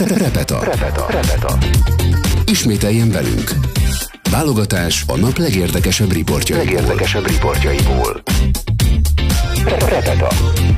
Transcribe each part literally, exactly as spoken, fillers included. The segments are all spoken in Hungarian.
Repeta. Repeta. Repeta. Ismételjen velünk. Válogatás a nap legérdekesebb riportjaiból. Legérdekesebb riportjaiból. Repeta.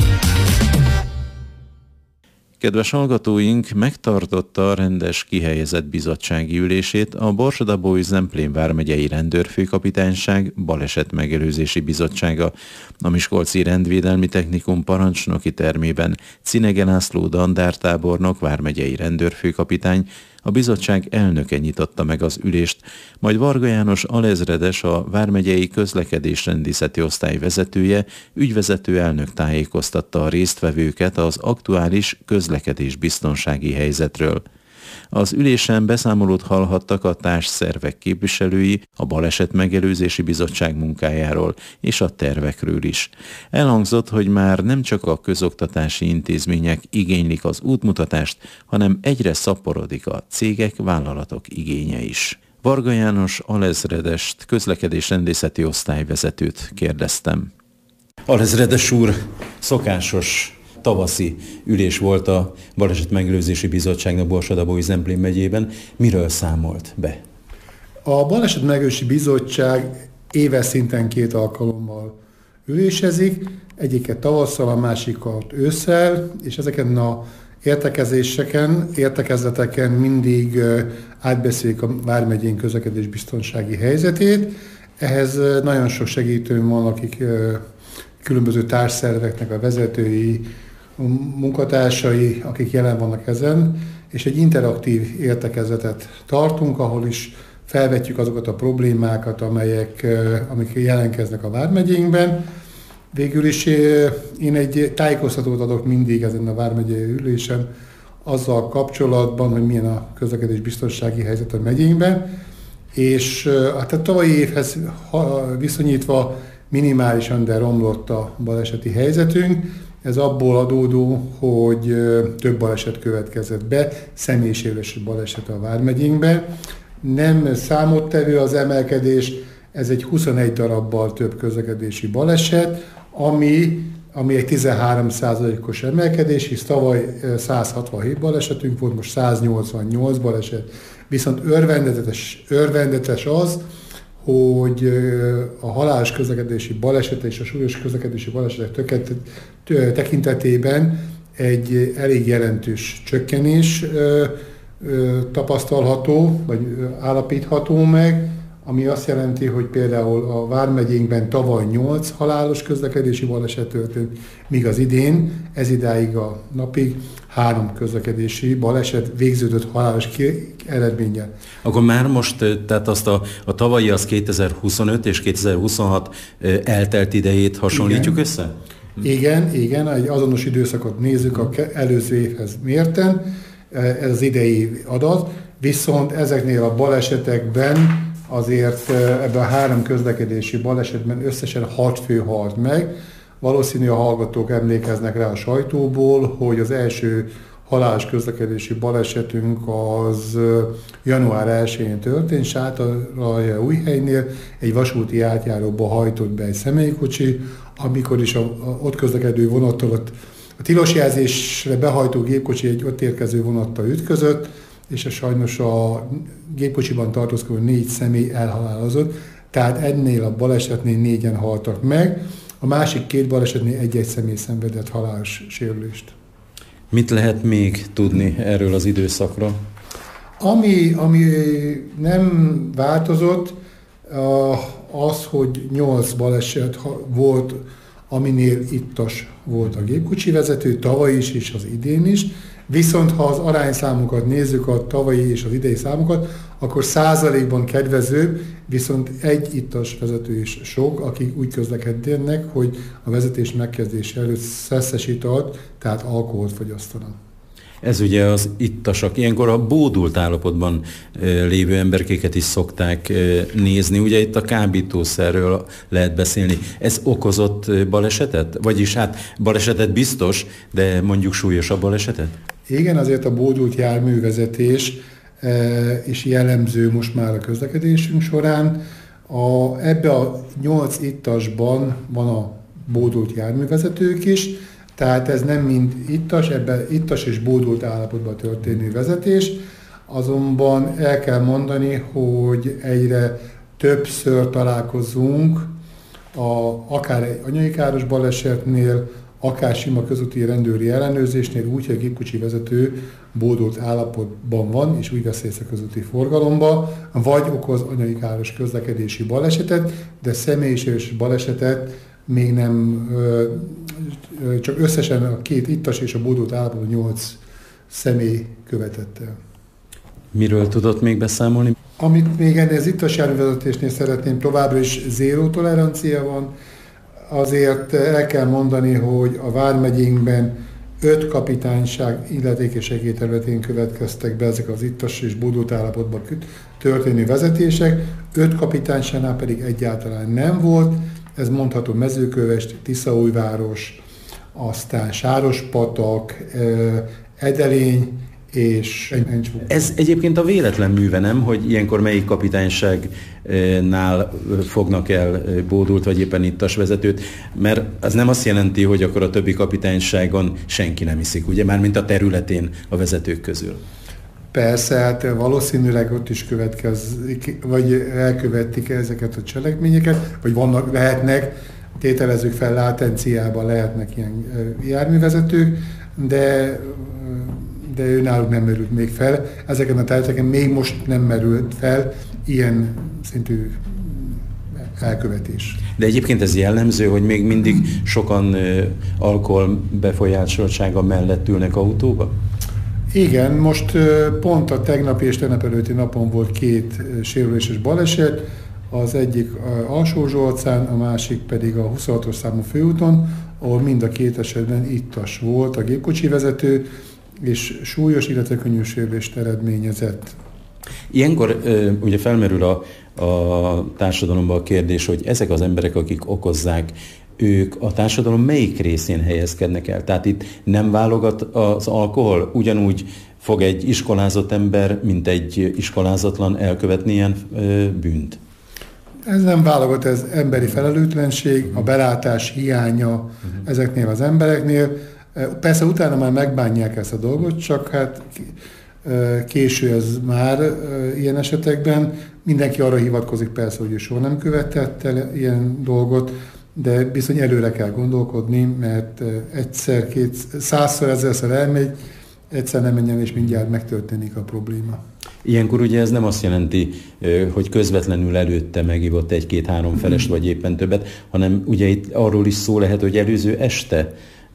Kedves hallgatóink, megtartotta a rendes kihelyezett bizottsági ülését a Borsod-Abaúj-Zemplén vármegyei rendőrfőkapitányság balesetmegelőzési bizottsága. A Miskolci Rendvédelmi Technikum parancsnoki termében Cinege László dandártábornok vármegyei rendőrfőkapitány, a bizottság elnöke nyitotta meg az ülést, majd Varga János alezredes, a vármegyei közlekedésrendészeti osztály vezetője, ügyvezető elnök tájékoztatta a résztvevőket az aktuális közlekedésbiztonsági helyzetről. Az ülésen beszámolót hallhattak a társszervek képviselői a Balesetmegelőzési Bizottság munkájáról és a tervekről is. Elhangzott, hogy már nem csak a közoktatási intézmények igénylik az útmutatást, hanem egyre szaporodik a cégek, vállalatok igénye is. Varga János alezredest, közlekedésrendészeti osztályvezetőt kérdeztem. Alezredes úr, szokásos tavaszi ülés volt a Balesetmegelőzési Bizottságnak Borsod-Abaúj-Zemplén megyében. Miről számolt be? A Balesetmegelőzési Bizottság éves szinten két alkalommal ülésezik, egyiket tavasszal, a másikat ősszel, és ezeken a értekezéseken, értekezleteken mindig átbeszéljük a vármegyén közlekedésbiztonsági helyzetét. Ehhez nagyon sok segítőm van, akik különböző társszerveknek a vezetői, munkatársai, akik jelen vannak ezen, és egy interaktív értekezletet tartunk, ahol is felvetjük azokat a problémákat, amelyek, amik jelentkeznek a vármegyénkben. Végül is én egy tájékoztatót adok mindig ezen a vármegyei ülésen azzal kapcsolatban, hogy milyen a közlekedésbiztonsági helyzet a megyénkben, és hát a tavalyi évhez viszonyítva minimálisan, de romlott a baleseti helyzetünk. Ez abból adódó, hogy több baleset következett be, személyisérülési baleset a vármegyénkben. Nem számottevő az emelkedés, ez egy huszonegy darabbal több közlekedési baleset, ami, ami egy tizenhárom százalékos emelkedés, hisz tavaly száz hatvanhét balesetünk volt, most száz nyolcvannyolc baleset. Viszont örvendetes, örvendetes az, hogy a halálos közlekedési baleset és a súlyos közlekedési balesetek tekintetében egy elég jelentős csökkenés tapasztalható, vagy állapítható meg, ami azt jelenti, hogy például a vármegyénkben tavaly nyolc halálos közlekedési baleset történt, míg az idén, ez idáig a napig három közlekedési baleset végződött halálos eredménnyel. Akkor már most, tehát azt a, a tavalyi az kétezer-huszonöt és kétezer-huszonhat eltelt idejét hasonlítjuk igen. össze? Igen, igen, egy azonos időszakot nézzük az előző évhez mérten, ez az idei adat, viszont ezeknél a balesetekben azért ebben a három közlekedési balesetben összesen hat fő halt meg. Valószínű a hallgatók emlékeznek rá a sajtóból, hogy az első halálos közlekedési balesetünk az január elsején történt, Sátoraljaújhelynél egy vasúti átjáróba hajtott be egy személykocsi, amikor is a, a ott közlekedő vonattal ott a tilos jelzésre behajtó gépkocsi egy ott érkező vonattal ütközött, és a sajnos a gépkocsiban tartózkodó négy személy elhalálozott, tehát ennél a balesetnél négyen haltak meg, a másik két balesetnél egy-egy személy szenvedett halálos sérülést. Mit lehet még tudni erről az időszakról? Ami, ami nem változott, az, hogy nyolc baleset volt, aminél ittas volt a gépkocsi vezető, tavaly is és az idén is. Viszont ha az arányszámokat nézzük, a tavalyi és az idei számokat, akkor százalékban kedvezőbb, viszont egy ittas vezető is sok, akik úgy közlekednek, hogy a vezetés megkezdése előtt szeszes italt, tehát alkoholt fogyasztanak. Ez ugye az ittasak, ilyenkor a bódult állapotban lévő emberkéket is szokták nézni. Ugye itt a kábítószerről lehet beszélni. Ez okozott balesetet? Vagyis hát balesetet biztos, de mondjuk súlyosabb balesetet? Igen, azért a bódult járművezetés is jellemző most már a közlekedésünk során. A, ebbe a nyolc ittasban van a bódult járművezetők is, Tehát ez nem mind ittas, ebben ittas és bódult állapotban történő vezetés, azonban el kell mondani, hogy egyre többször találkozunk a, akár egy anyagi káros balesetnél, akár sima közúti rendőri ellenőrzésnél úgy, hogy a gépkocsi vezető bódult állapotban van, és úgy vesz részt a közúti forgalomba, vagy okoz anyagi káros közlekedési balesetet, de személyiséges balesetet még nem, csak összesen a két ittas és a bódult állapotban nyolc személy követett el. Miről tudott még beszámolni? Amit még ennél az ittas járművezetésnél szeretném, továbbra is zéró tolerancia van. Azért el kell mondani, hogy a vármegyénkben öt kapitányság illetékes segélyterületén következtek be ezek az ittas és bódult állapotban történő vezetések, öt kapitányságnál pedig egyáltalán nem volt. Ez mondható Mezőkövesd, Tiszaújváros, aztán Sárospatak, Edelény és Encsbuk. Ez egyébként a véletlen műve, nem? Hogy ilyenkor melyik kapitányságnál fognak el bódult vagy éppen ittas vezetőt, mert az nem azt jelenti, hogy akkor a többi kapitányságon senki nem iszik, ugye? Mármint a területén a vezetők közül. Persze, hát valószínűleg ott is következik, vagy elkövették ezeket a cselekményeket, vagy vannak, lehetnek, tételezzük fel, látenciában lehetnek ilyen járművezetők, de, de ő náluk nem merült még fel. Ezeken a területeken még most nem merült fel ilyen szintű elkövetés. De egyébként ez jellemző, hogy még mindig sokan alkohol befolyásoltsága mellett ülnek autóba? Igen, most pont a tegnapi és tegnap előtti napon volt két sérüléses baleset, az egyik Alsó-Zsolcán, a másik pedig a huszonhatos számú főúton, ahol mind a két esetben ittas volt a gépkocsi vezető, és súlyos, illetve könnyű sérülést eredményezett. Ilyenkor ugye felmerül a, a társadalomban a kérdés, hogy ezek az emberek, akik okozzák, ők a társadalom melyik részén helyezkednek el? Tehát itt nem válogat az alkohol? Ugyanúgy fog egy iskolázott ember, mint egy iskolázatlan elkövetni ilyen bűnt? Ez nem válogat, ez emberi felelőtlenség, a belátás hiánya uh-huh. ezeknél az embereknél. Persze utána már megbánják ezt a dolgot, csak hát késő ez már ilyen esetekben. Mindenki arra hivatkozik persze, hogy ő soha nem követett el ilyen dolgot, de bizony előre kell gondolkodni, mert egyszer, két, százszor, ezerszer elmegy, egyszer nem menjen, és mindjárt megtörténik a probléma. Ilyenkor ugye ez nem azt jelenti, hogy közvetlenül előtte megívott egy-két-három felest, vagy éppen többet, hanem ugye itt arról is szó lehet, hogy előző este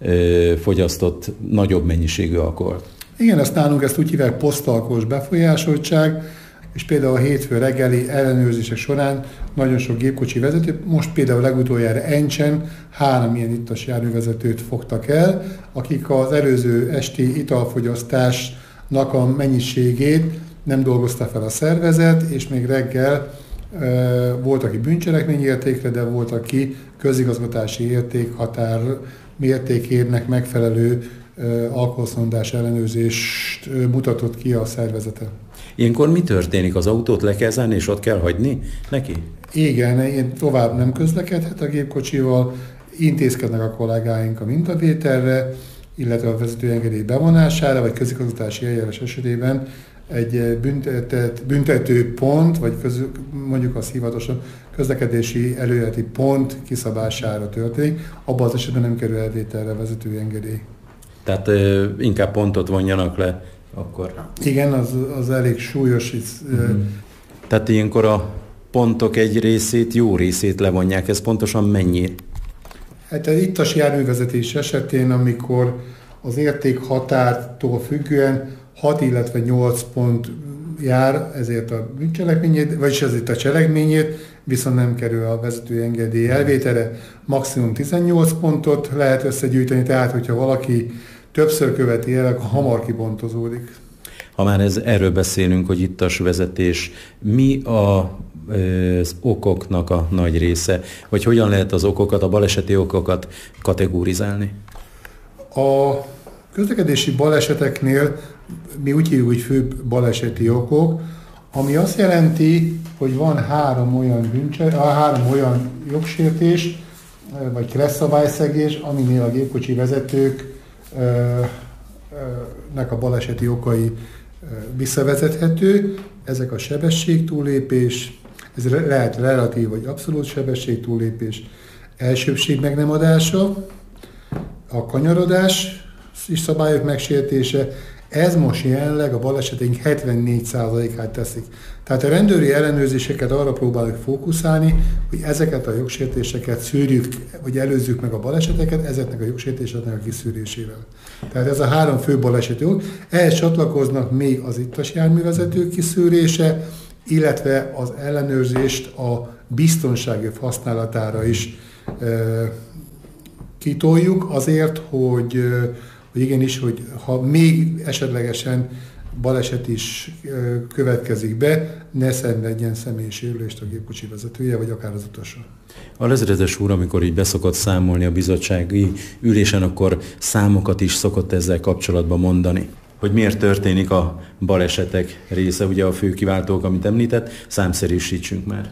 fogyasztott nagyobb mennyiségű alkoholt. Igen, ezt nálunk ezt úgy hívják posztalkoholos befolyásoltság, és például a hétfő reggeli ellenőrzések során nagyon sok gépkocsi vezető, most például legutoljára Encsen három ilyen ittas járművezetőt fogtak el, akik az előző esti italfogyasztásnak a mennyiségét nem dolgozta fel a szervezet, és még reggel e, volt, aki bűncselekmény értékre, de volt, aki közigazgatási értékhatár mértékének megfelelő e, alkoholszondás ellenőrzést e, mutatott ki a szervezete. Ilyenkor mi történik? Az autót le kell zárni, és ott kell hagyni neki? Igen, én tovább nem közlekedhet a gépkocsival, intézkednek a kollégáink a mintavételre, illetve a vezetőengedély bevonására, vagy közigazgatási eljárás esetében egy büntetett, büntető pont, vagy közül, mondjuk az hivatosan közlekedési előírati pont kiszabására történik, abban az esetben nem kerül elvételre a vezetőengedély. Tehát ö, inkább pontot vonjanak le akkor. Igen, az, az elég súlyos. Mm-hmm. Tehát ilyenkor a pontok egy részét, jó részét levonják, ez pontosan mennyi? Hát az ittas járművezetés esetén, amikor az értékhatártól függően hat, illetve nyolc pont jár, ezért a bűncselekményét, vagyis ezért a cselekményét, viszont nem kerül a vezetői engedély elvételre. Maximum tizennyolc pontot lehet összegyűjteni, tehát hogyha valaki többször követi el, akkor hamar kibontozódik. Ha már ez, erről beszélünk, hogy ittas vezetés, mi a, az okoknak a nagy része? Vagy hogyan lehet az okokat, a baleseti okokat kategorizálni? A közlekedési baleseteknél mi úgy hívjuk, hogy főbb baleseti okok, ami azt jelenti, hogy van három olyan, bűncse, három olyan jogsértés, vagy keresszabályszegés, aminél a gépkocsi vezetők nek a baleseti okai visszavezethető. Ezek a sebességtúllépés, ez lehet relatív vagy abszolút sebességtúllépés, elsőbbség meg nem adása, a kanyarodás is szabályok megsértése, ez most jelenleg a baleseteink hetvennégy százalékát teszik. Tehát a rendőri ellenőrzéseket arra próbáljuk fókuszálni, hogy ezeket a jogsértéseket szűrjük, vagy előzzük meg a baleseteket, ezeknek a jogsértéseknek a kiszűrésével. Tehát ez a három fő baleseti ok. Ehhez csatlakoznak még az ittas járművezetők kiszűrése, illetve az ellenőrzést a biztonsági használatára is e, kitoljuk, azért, hogy, hogy igenis, hogy ha még esetlegesen baleset is következik be, ne szenvedjen személyisérülést a gépkocsi vezetője, vagy akár az utasa. A lezredes úr, amikor így beszokott számolni a bizottsági ülésen, akkor számokat is szokott ezzel kapcsolatban mondani. Hogy miért történik a balesetek része, ugye a fő kiváltók, amit említett, számszerűsítsünk már.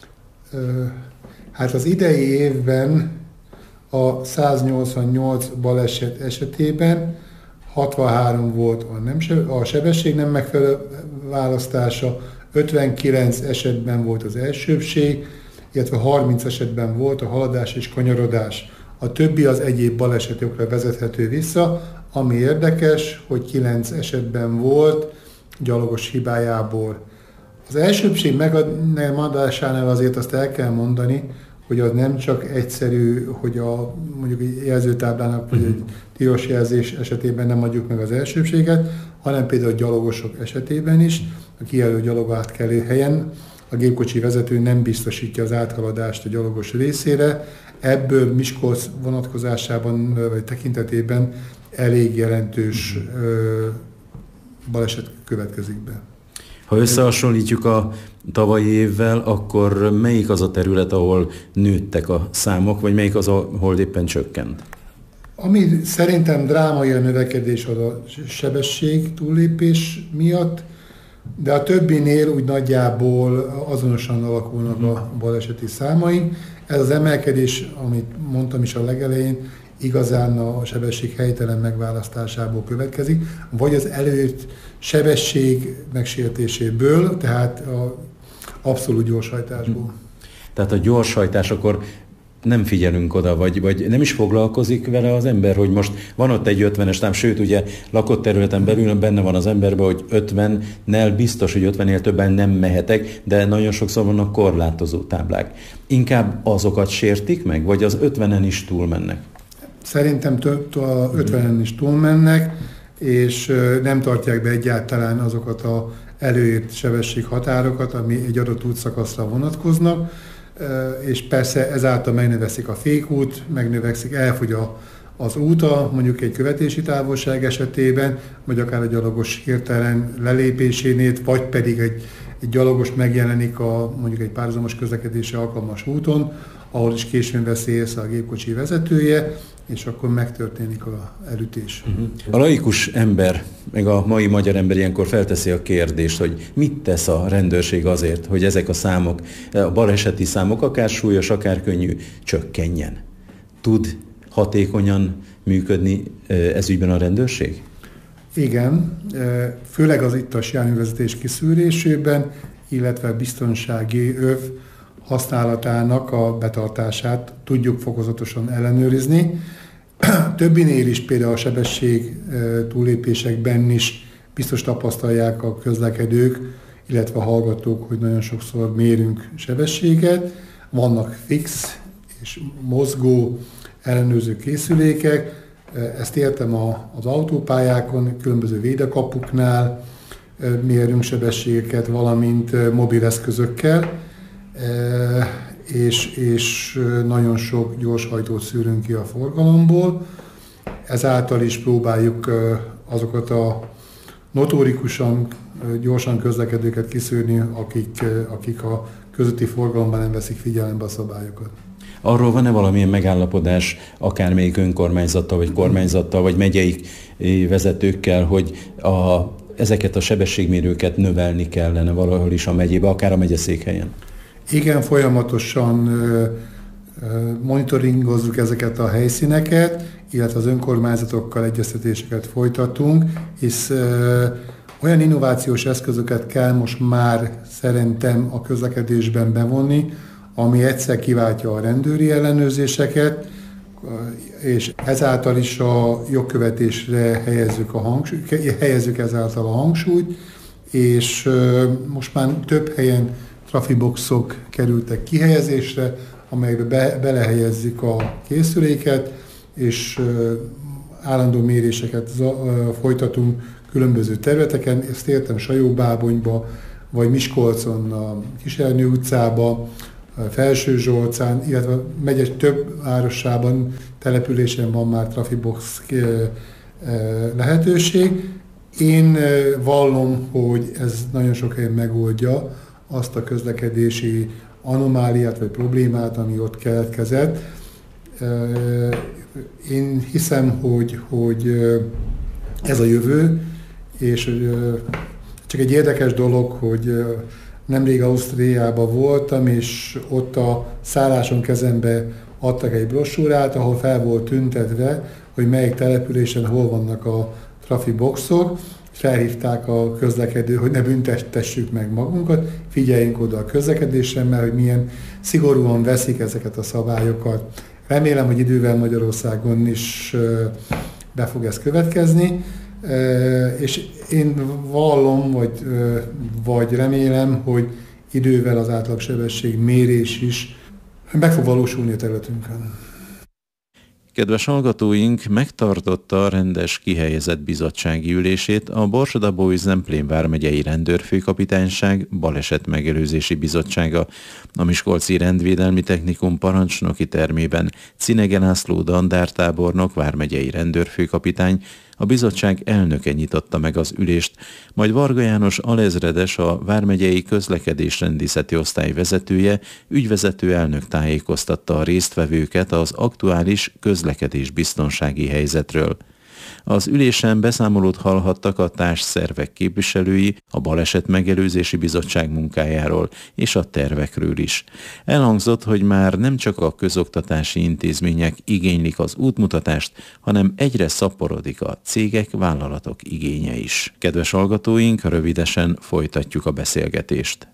Hát az idei évben a száznyolcvannyolc baleset esetében hatvanhárom volt a, nem, a sebesség nem megfelelő választása, ötvenkilenc esetben volt az elsőbbség, illetve harminc esetben volt a haladás és kanyarodás. A többi az egyéb balesetokra vezethető vissza, ami érdekes, hogy kilenc esetben volt gyalogos hibájából. Az elsőbbség megadásánál azért azt el kell mondani, hogy az nem csak egyszerű, hogy a mondjuk egy jelzőtáblának vagy egy tilos jelzés esetében nem adjuk meg az elsőbséget, hanem például a gyalogosok esetében is, a kijelölt gyalogátkelő helyen a gépkocsi vezető nem biztosítja az áthaladást a gyalogos részére, ebből Miskolc vonatkozásában vagy tekintetében elég jelentős ö, baleset következik be. Ha összehasonlítjuk a tavalyi évvel, akkor melyik az a terület, ahol nőttek a számok, vagy melyik az, ahol éppen csökkent? Ami szerintem drámai a növekedés az a sebesség túllépés miatt, de a többinél úgy nagyjából azonosan alakulnak a baleseti számaink. Ez az emelkedés, amit mondtam is a legelején, igazán a sebesség helytelen megválasztásából következik, vagy az előírt sebesség megsértéséből, tehát a abszolút gyorshajtásból. Tehát a gyorshajtás, akkor nem figyelünk oda, vagy, vagy nem is foglalkozik vele az ember, hogy most van ott egy ötvenes tám, sőt ugye lakott területen belül benne van az emberben, hogy ötvennel biztos, hogy ötvennél többen nem mehetek, de nagyon sokszor vannak korlátozó táblák. Inkább azokat sértik meg, vagy az ötvenen is túlmennek? Szerintem több a ötvenen is túlmennek, és nem tartják be egyáltalán azokat az előírt sebességhatárokat, ami egy adott útszakaszra vonatkoznak, és persze ezáltal megnövekszik a fékút, megnövekszik, elfogy a, az úta, mondjuk egy követési távolság esetében, vagy akár a gyalogos hirtelen lelépésénél, vagy pedig egy, egy gyalogos megjelenik a, mondjuk egy párhuzamos közlekedésre alkalmas úton, ahol is későn veszi észre a gépkocsi vezetője, és akkor megtörténik az elütés. Uh-huh. A laikus ember, meg a mai magyar ember ilyenkor felteszi a kérdést, hogy mit tesz a rendőrség azért, hogy ezek a számok, a baleseti számok, akár súlyos, akár könnyű, csökkenjen. Tud hatékonyan működni ez ügyben a rendőrség? Igen, főleg az ittas járművezetés kiszűrésében, illetve biztonsági öv használatának a betartását tudjuk fokozatosan ellenőrizni. Többinél is például a sebesség túllépésekben is biztos tapasztalják a közlekedők, illetve a hallgatók, hogy nagyon sokszor mérünk sebességet. Vannak fix és mozgó ellenőrző készülékek, ezt értem az autópályákon, különböző védekapuknál mérünk sebességeket, valamint mobileszközökkel, és, és nagyon sok gyorshajtót szűrünk ki a forgalomból. Ezáltal is próbáljuk azokat a notorikusan gyorsan közlekedőket kiszűrni, akik, akik a közúti forgalomban nem veszik figyelembe a szabályokat. Arról van-e valamilyen megállapodás akármelyik önkormányzattal, vagy kormányzattal, vagy megyei vezetőkkel, hogy a, ezeket a sebességmérőket növelni kellene valahol is a megyébe, akár a megyeszékhelyen? Igen, folyamatosan monitoringozzuk ezeket a helyszíneket, illetve az önkormányzatokkal egyeztetéseket folytatunk, hisz olyan innovációs eszközöket kell most már szerintem a közlekedésben bevonni, ami egyszer kiváltja a rendőri ellenőrzéseket, és ezáltal is a jogkövetésre helyezzük, a hangsúly, helyezzük ezáltal a hangsúlyt, és most már több helyen trafiboxok kerültek kihelyezésre, amelybe be, belehelyezzük a készüléket, és állandó méréseket folytatunk különböző területeken. Ezt értem Sajóbábonyba, vagy Miskolcon, a Kisernő utcába, Felsőzsolcán, illetve megye több városában, településen van már trafibox lehetőség. Én vallom, hogy ez nagyon sok helyen megoldja azt a közlekedési anomáliát vagy problémát, ami ott keletkezett. Én hiszem, hogy, hogy ez a jövő, és csak egy érdekes dolog, hogy nemrég Ausztriában voltam, és ott a szálláson kezembe adtak egy brossúrát, ahol fel volt tüntetve, hogy melyik településen hol vannak a trafiboxok, felhívták a közlekedő, hogy ne büntetessük meg magunkat, figyeljünk oda a közlekedésre, mert hogy milyen szigorúan veszik ezeket a szabályokat. Remélem, hogy idővel Magyarországon is be fog ez következni, és én vallom, vagy, vagy remélem, hogy idővel az átlagsebesség mérés is meg fog valósulni a területünkön. Kedves hallgatóink, megtartotta a rendes kihelyezett bizottsági ülését a Borsod-Abaúj-Zemplén vármegyei rendőrfőkapitányság balesetmegelőzési bizottsága a Miskolci Rendvédelmi Technikum parancsnoki termében. Cinege László dandártábornok vármegyei rendőrfőkapitány, a bizottság elnöke nyitotta meg az ülést, majd Varga János alezredes, a vármegyei közlekedésrendészeti osztály vezetője, ügyvezető elnök tájékoztatta a résztvevőket az aktuális közlekedésbiztonsági helyzetről. Az ülésen beszámolót hallhattak a társszervek képviselői a Balesetmegelőzési Bizottság munkájáról és a tervekről is. Elhangzott, hogy már nem csak a közoktatási intézmények igénylik az útmutatást, hanem egyre szaporodik a cégek, vállalatok igénye is. Kedves hallgatóink, rövidesen folytatjuk a beszélgetést.